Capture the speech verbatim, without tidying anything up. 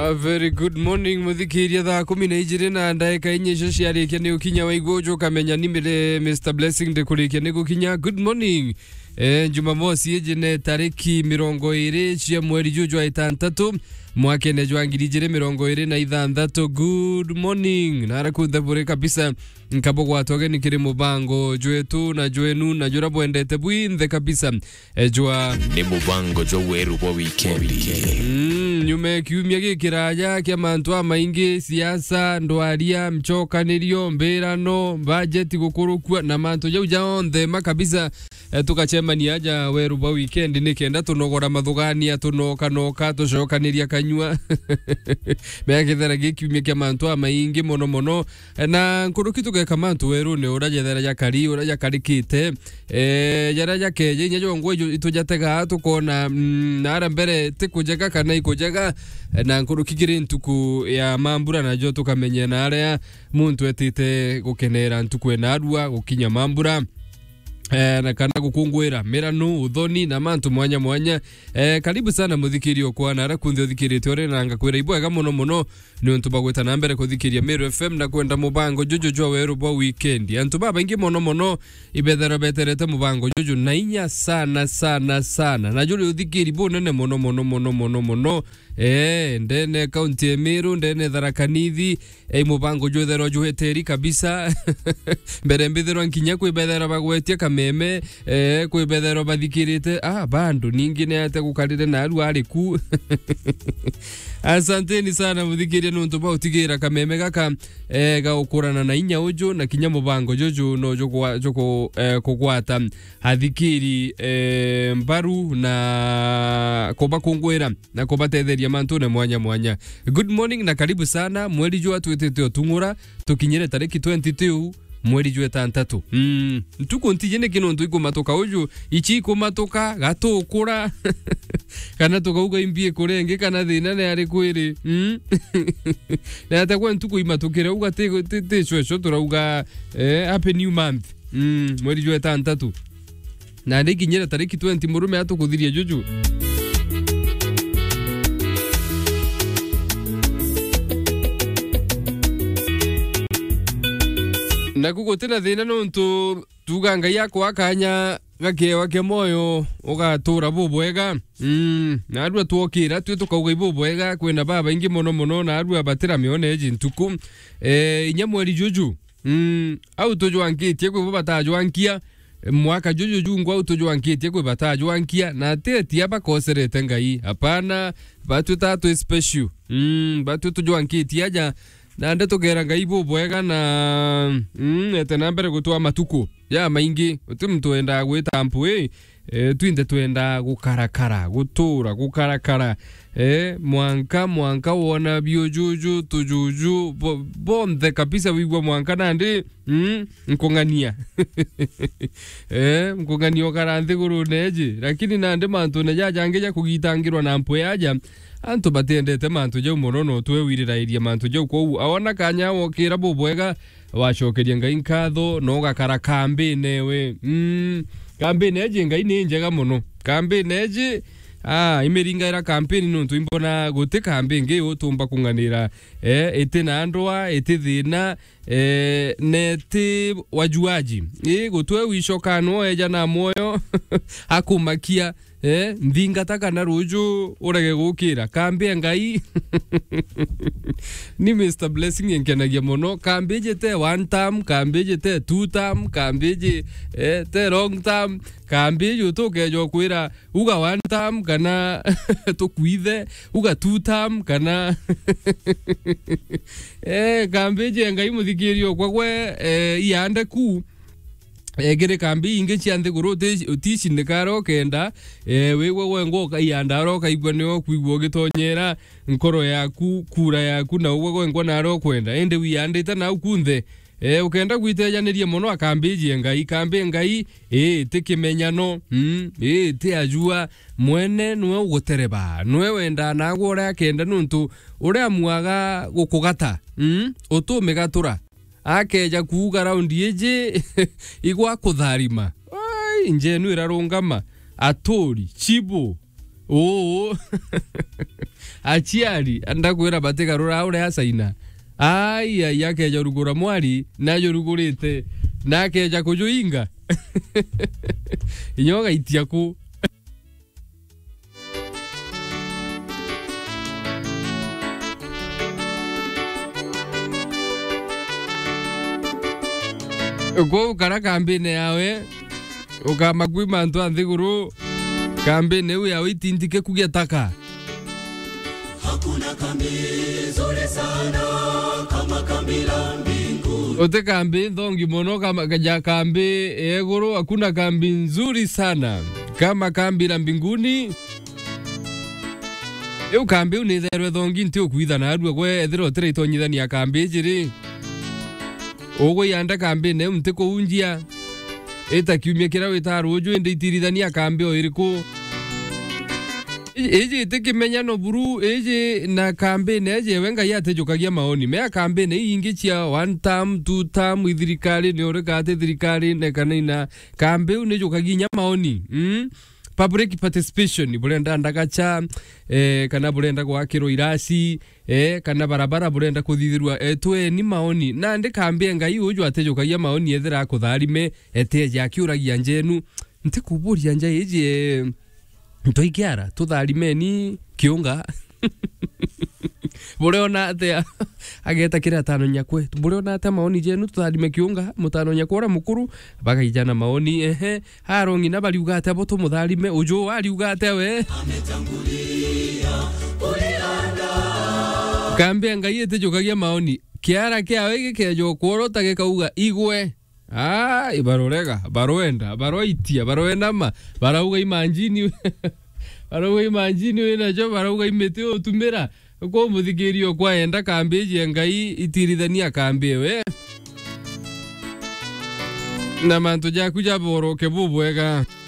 A very good morning muthikiria thaa kumi na igiri na ndagika inyesha ciarikia ni ukinya wa igojo kamenya nimire Mister Blessing de kurikia ni gukinya. Good morning. Eh, Jumamosi ejene tariki mirongo iri cia mweri juju wa itantatu mwakene jwa ngiri igiri mirongo iri na ithandatu. Good morning. Narakunda bure kabisa nkabogwa atoge nikiri mubango jwetu na jwenu na jura bwendete bwinthe kabisa. Ejwa ni mubango jo weru bo weekend. Mm, nyume kiumia gikiraja kia mantu amaingi siasa ndwaria mchokanirio mbirano budget gukurukua na mantu jau jaonthe makabisa. E, tukachemania aja weru bo weekend nikenda tunogora mathugania tunoka noka tucokaniria kanyua megethera gikiumia kia mantu amaingi mono mono. E, na nkuruki tugeka mantu weru ne urajethera ya kari uraja karikite eh yara yake nyenye jongwe itujatega tukona mm, nara mbere tikujega kana ikujega. E, na nkuruki giri ntuku ya mambura na jo tukamenye na area muntu etite gukenera ntuku enarua gukinya mambura. Eh, na kana gukungwira miranu uthoni na mantu mwanya mwanya. Eh, karibu sana muthikirio kwa na rakundi uthikirite ore na ngakwira ibwega muno muno ni untu bagweta na mbere kuthikiria Meru F M na kwenda mubango juju jwa weru bo weekend. Antu baba ingi muno muno ibethero beterete mubango juju na inya sana sana sana na juri uthikiri bo nene muno muno muno muno muno. Eh, ndene county ya Meru ndene Tharaka-Nithi eh, mubango juthero juheteri kabisa mbere mbithero nkinya kwibethera bagwetia kameme eh kwibethero bathikirite ah bando ningine ate gukarire na aru ariku. Asanteni sana muthikiria nuntu ba utigira kameme gaka eh gaukurana na inya uju na kinya mubango juju no joko joko eh, kugwata hathikiri eh, mbaru na koba kungwira na koba tetheria mantu ne mwanya mwanya. Good morning na karibu sana mweri jwa twetete otungura tukinyire tariki twenty-two mweri jwa tantatu. Mm, ntuko ntijene kino ntu ikumatoka uju ichi ikumatoka gatukura kana tukauga imbie kurenge kana thina ne ari kwiri. Mm. Na atakwa ntuko imatukira uga te te te shwesho turauga eh happy new month. Mm, mweri jwa tantatu na ndikinyira tariki twenty murume atukuthiria juju. Na kugotena thina nuntu tuga ngai yako akanya gakewa ke moyo ugatura bubwega. Mm, na arua tuokira twi tukauga ibubwega kwena baba ingi mono mono na arua batira mione eji ntuku eh inya mweri juju. Mm, au tujwankitie kwe batajwankia mwaka juju jungwa au tujwankitie kwe batajwankia na tete abakoserete ngai hapana batu tatu special. Mm, batu tujwankitie aja na nda tugera ngai bubwega na mm ete nambere gutwa matuko ya maingi utimtu enda gwita mpwe eh twinde twenda gukarakara gutura gukarakara eh mwanka mwanka wona biojuju tujuju bonde kabisa wigwa mwanka nandi mm nkongania eh nkonganio karanthi guruneji lakini nandi mantu ne jajangeja kugitangirwa na mpwe aja antu batendete mantu je murono twe wirirairia mantu je ko awona kanya wokira bubwega wacokeria ngai nkatho no gakara kambi newe. Mm, kambi neje ngai ni njega muno kambi neje ah imiringa ira campaign nuntu imbona guti kambi ngi utumba kunganira eh itina andwa itithina eh neti wajuaji eh gutwe wicokano eja na moyo akumakia eh ndinga takana ruju urege gukira kambi ngai. Ni Mister Blessing enkenagia mono kambi jete one time kambi jete two time kambi je eh te long time kambi yutuke jo kwira uga one time kana tukwithe uga two time kana eh kambi je ngai muthikirio kwagwe eh iande ku egere kambi inge chiande gurote utici nikaro kenda eh wewe wengo kayandaro kaigwa nyo kwigwo gitonyera nkoro yaku kura yaku na wewe wengo naro kwenda ende wiandita na ukunthe eh ukenda gwitejanirie muno akambiji ngai kambi ngai eh tikimenyano. Mm, eh ti ajua mwene nwe ugutereba nwe wenda na gwora kenda nuntu uria muaga gukugata. Mm, utume gatura akeja kuuga raundi eje igwa kutharima ai njenu irarungama atori chibo oh achiari ndakwira batigarura ure asaina aya yake jorugura mwari na jorugurite nake ja kujuinga inyoga itiaku Go kara campaign yawe ukamagwi mantu anthiguru campaign eu ya itindike kugia taka. Hakuna kambi nzuri sana kama kambi la mbingu. Ote kambi thongi mono kama kaja kambi eguru hakuna kambi nzuri sana kama kambi la mbinguni. Eu kambi unitherwe thongi nti ukuitha na adwa kwe ethiro tere itonyithania kambi jiri. Ogo yanda kambi ne mte ko unjia eta kiumia kira wetaru ojo ende itirithania kambi o iriku eje tekimenya no buru eje na kambi ne eje wenga yate jokagia maoni me kambi ne ingi chia one time two time ithirikari ne ore kate thirikari ne kanina kambi ne jokagia maoni mm public participation burenda ndagacha eh kana burenda gwakiro irasi eh kana barabara burenda kuthithirwa etwe ni maoni na ndi kambi ngai uju atejukagia maoni ethira kutharime eteje akiuragia njenu nti kuburia nja eje ntoikiara tutharime ni kiunga Bureona ate ageta kira tano nyakwe bureona ate maoni jenu tutharime kiunga mutano nyakora mukuru bagaijana maoni ehe harongi na baliuga ate abo tumutharime ujo waliuga ate we ametangulia ulianda kambe ngai ete jokagia maoni kiara kiawe gikejo kworota gekauga igwe ah ibarorega baroenda baroitia baroenama barauga imanjini barauga imanjini we najo barauga imete otumira ko muthikirio kwa enda kambi je ngai itirithania kambi we na mantu jaku jaboroke bubwega